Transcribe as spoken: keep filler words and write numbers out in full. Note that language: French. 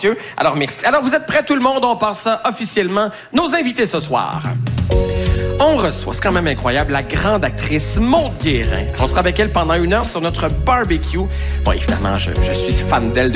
messieurs. Alors, merci. Alors, vous êtes prêts, tout le monde? On passe ça officiellement. Nos invités ce soir. On reçoit, c'est quand même incroyable, la grande actrice Maude Guérin. On sera avec elle pendant une heure sur notre barbecue. Bon, évidemment, je, je suis fan d'elle